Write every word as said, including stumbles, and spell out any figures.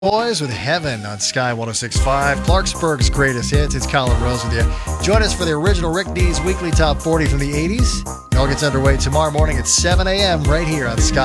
Boys with Heaven on Sky one oh six point five. Clarksburg's greatest hits. It's Colin Rose with you. Join us for the original Rick Dees weekly top forty from the eighties. It all gets underway tomorrow morning at seven a.m. right here on Sky.